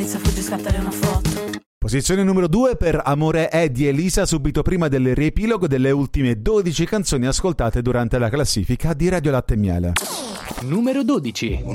Fuggi, scattare una foto. Posizione numero 2 per Amore è di Elisa, subito prima del riepilogo delle ultime 12 canzoni ascoltate durante la classifica di Radio Latte e Miele. Numero 12.